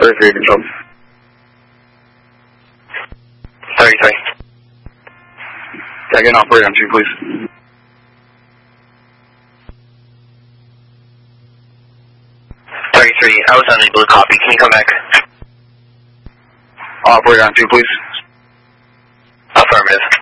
33 control. 33. Second operator on 2, please. 33, I was unable to copy. Can you come back? Operator on 2, please. Affirmative.